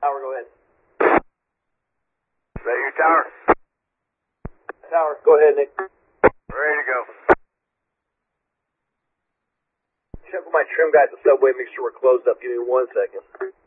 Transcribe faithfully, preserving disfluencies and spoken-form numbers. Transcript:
Tower, go ahead. Is that you, Tower? Tower, go ahead, Nick. Ready to go. Check with my trim guy at the subway, make sure we're closed up. Give me one second.